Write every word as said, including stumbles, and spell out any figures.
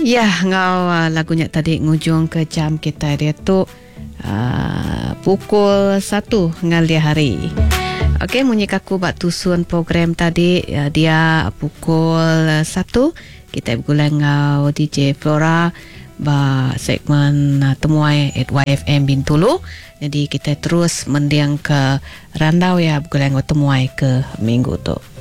Ya, ngau uh, lagunya tadi ngujung ke jam kita dia tu uh, pukul satu ngal dia hari. Okey, munyi kaku bak tusun program tadi uh, dia pukul satu kita bergulai ngau D J Flora ba segmen uh, temuai at Y F M Bintulu. Jadi kita terus mendiang ke randau ya bergulai ngau temuai ke minggu tu.